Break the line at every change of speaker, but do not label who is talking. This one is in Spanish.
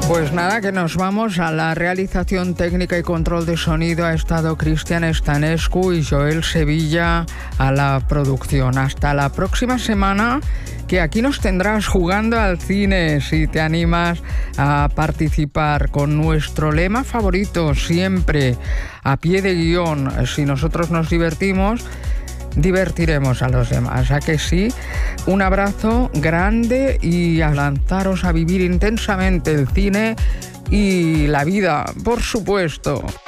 Pues nada, que nos vamos a la realización técnica y control de sonido. Ha estado Cristian Stanescu y Joel Sevilla a la producción. Hasta la próxima semana, que aquí nos tendrás jugando al cine si te animas a participar con nuestro lema favorito siempre, a pie de guión. Si nosotros nos divertimos, divertiremos a los demás. ¿A que sí? Un abrazo grande y a lanzaros a vivir intensamente el cine y la vida, por supuesto.